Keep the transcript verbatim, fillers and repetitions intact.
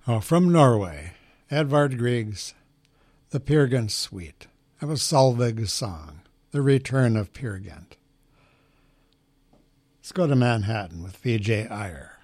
Oh, from Norway, Edvard Grieg's The Peer Gynt Suite. That was Solveig's song, The Return of Peer Gynt. Let's go to Manhattan with V J Iyer.